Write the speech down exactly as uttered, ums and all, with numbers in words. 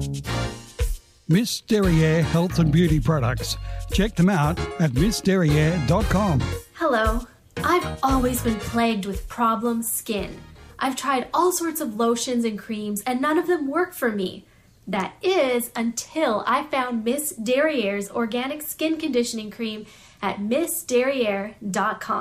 Miss Derriere Health and Beauty Products. Check them out at miss derriere dot com. Hello. I've always been plagued with problem skin. I've tried all sorts of lotions and creams and none of them work for me. That is until I found Miss Derriere's organic skin conditioning cream at miss derriere dot com.